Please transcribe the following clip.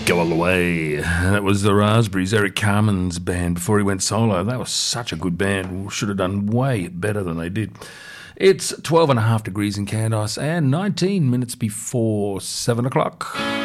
Go All the Way. That was the Raspberries, Eric Carmen's band before he went solo. That was such a good band. Should have done way better than they did. It's 12 and a half degrees in Candice and 19 minutes before 7 o'clock.